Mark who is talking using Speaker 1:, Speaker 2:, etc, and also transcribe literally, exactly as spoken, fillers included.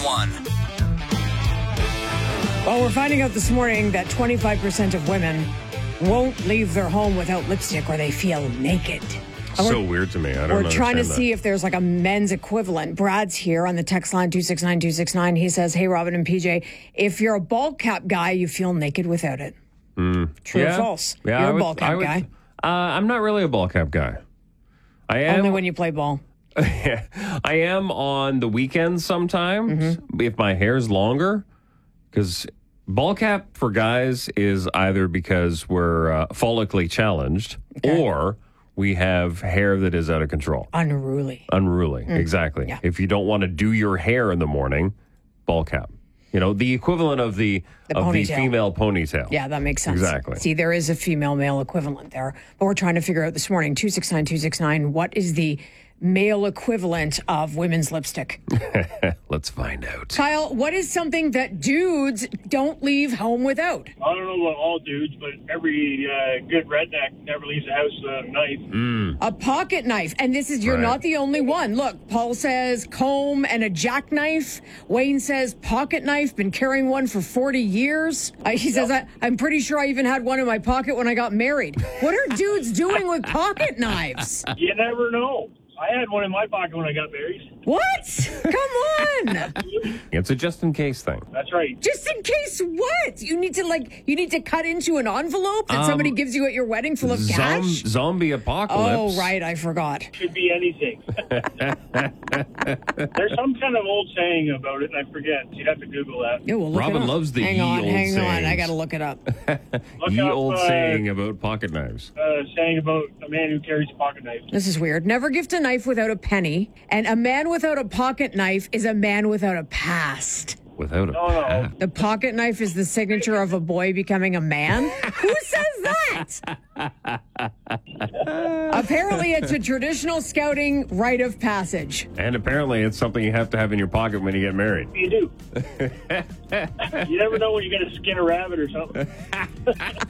Speaker 1: one.
Speaker 2: Well, we're finding out this morning that twenty-five percent of women won't leave their home without lipstick or they feel naked. And
Speaker 3: So weird to me. I don't
Speaker 2: We're trying to
Speaker 3: understand
Speaker 2: see if there's like a men's equivalent. Brad's here on the text line two six nine two six nine. He says, hey, Robin and P J, if you're a ball cap guy, you feel naked without it.
Speaker 3: Mm.
Speaker 2: True
Speaker 3: Yeah.
Speaker 2: or false?
Speaker 3: Yeah,
Speaker 2: you're
Speaker 3: I
Speaker 2: a
Speaker 3: would-
Speaker 2: ball cap
Speaker 3: I would-
Speaker 2: guy.
Speaker 3: Uh, I'm not really a ball cap guy. I am.
Speaker 2: Only when you play ball.
Speaker 3: I am on the weekends sometimes
Speaker 2: Mm-hmm.
Speaker 3: if my hair's longer, because ball cap for guys is either because we're uh, follically challenged
Speaker 2: Okay.
Speaker 3: or we have hair that is out of control.
Speaker 2: Unruly.
Speaker 3: Unruly, exactly.
Speaker 2: Mm. Yeah.
Speaker 3: If you don't want to do your hair in the morning, ball cap. You know, the equivalent of the,
Speaker 2: The
Speaker 3: of the
Speaker 2: ponytail.
Speaker 3: female ponytail.
Speaker 2: Yeah, that makes sense.
Speaker 3: Exactly.
Speaker 2: See, there is a female-male equivalent there. But we're trying to figure out this morning, two six nine two six nine, what is the male equivalent of women's lipstick?
Speaker 3: Let's find out.
Speaker 2: Kyle, what is something that dudes don't leave home without?
Speaker 4: I don't know about all dudes, but every uh, good redneck never leaves the house without a knife.
Speaker 2: A pocket knife. And this is, you're
Speaker 3: Right.
Speaker 2: not the only one. Look, Paul says comb and a jackknife. Wayne says pocket knife, been carrying one for forty years. Uh, he says, I, I'm pretty sure I even had one in my pocket when I got married. What are dudes doing with pocket knives?
Speaker 4: You never know. I had one in my pocket when I got married.
Speaker 2: What? Come on.
Speaker 3: It's a just in case thing.
Speaker 4: That's right.
Speaker 2: Just in case what? You need to like, you need to cut into an envelope that
Speaker 3: Um,
Speaker 2: somebody gives you at your wedding full of
Speaker 3: Zom-
Speaker 2: cash?
Speaker 3: zombie apocalypse.
Speaker 2: Oh, right. I forgot.
Speaker 4: Could be anything. There's some kind of old saying about it, and I forget. You'd have to Google that.
Speaker 2: Yeah, we'll look
Speaker 3: Robin
Speaker 2: it up.
Speaker 3: loves the
Speaker 2: hang
Speaker 3: ye
Speaker 2: on,
Speaker 3: old
Speaker 2: hang on. I
Speaker 3: sayings.
Speaker 2: got to look it up.
Speaker 4: Look
Speaker 3: Ye
Speaker 4: up,
Speaker 3: old
Speaker 4: uh,
Speaker 3: saying about pocket knives.
Speaker 4: Uh, saying about a man who carries a pocket knife.
Speaker 2: This is weird. Never gift a knife without a penny. And a man without a pocket knife is a man without a past.
Speaker 3: Without a
Speaker 4: No, no.
Speaker 3: pad.
Speaker 2: The pocket knife is the signature of a boy becoming a man? Who says that? Apparently, it's a traditional scouting rite of passage.
Speaker 3: And apparently it's something you have to have in your pocket when you get married.
Speaker 4: You do. You never know when you're going to skin a rabbit or something.